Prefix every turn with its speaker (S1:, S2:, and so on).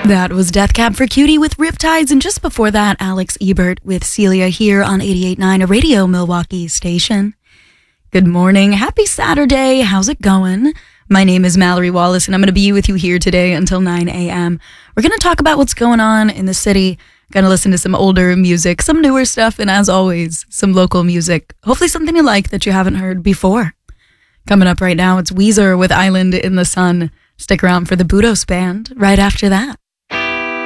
S1: That was Death Cab for Cutie with Riptides, and just before that, Alex Ebert with Celia here on 88.9, a Radio Milwaukee station. Good morning. Happy Saturday. How's it going? My name is Mallory Wallace, and I'm going to be with you here today until 9 a.m. We're going to talk about what's going on in the city. Going to listen to some older music, some newer stuff, and as always, some local music. Hopefully something you like that you haven't heard before. Coming up right now, it's Weezer with Island in the Sun. Stick around for the Budos Band right after that.